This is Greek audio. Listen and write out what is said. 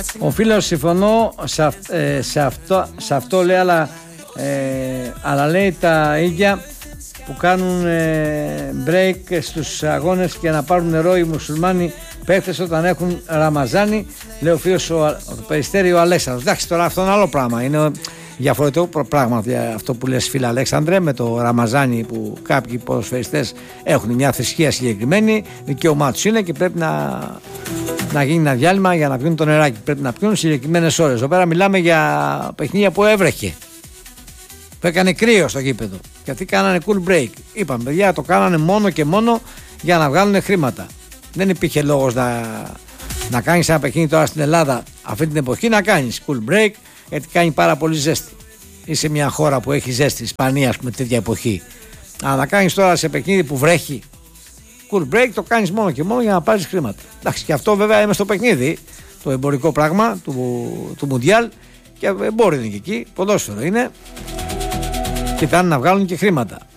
Ο φίλος συμφωνώ σε αυτό λέει, αλλά λέει τα ίδια που κάνουν break στους αγώνες και να πάρουν νερό οι μουσουλμάνοι παίκτες όταν έχουν Ραμαζάνι, λέει ο φίλος το Περιστέρι ο Αλέξανδρος. Εντάξει, τώρα αυτό είναι άλλο πράγμα, είναι διαφορετικό πράγμα αυτό που λες, φίλε Αλέξανδρε, με το Ραμαζάνι, που κάποιοι ποδοσφαιριστές έχουν μια θρησκεία συγκεκριμένη, δικαίωμά τους είναι και πρέπει να γίνει ένα διάλειμμα για να πιούν το νεράκι. Πρέπει να πιούν συγκεκριμένες ώρες. Εδώ πέρα μιλάμε για παιχνίδια που έβρεχε, που έκανε κρύο στο γήπεδο. Γιατί κάνανε cool break. Είπαμε, παιδιά, το κάνανε μόνο και μόνο για να βγάλουν χρήματα. Δεν υπήρχε λόγος να κάνεις ένα παιχνίδι τώρα στην Ελλάδα αυτή την εποχή, να κάνεις cool break, γιατί κάνει πάρα πολύ ζέστη. Είσαι μια χώρα που έχει ζέστη, Ισπανία, ας πούμε, τέτοια εποχή. Αλλά να κάνεις τώρα σε παιχνίδι που βρέχει cool break, το κάνεις μόνο και μόνο για να πάρεις χρήματα. Εντάξει, και αυτό βέβαια είμαι στο παιχνίδι, το εμπορικό πράγμα του Μουντιάλ, και εμπόριο είναι και εκεί, ποδόσφαιρο είναι, και πάνε να βγάλουν και χρήματα.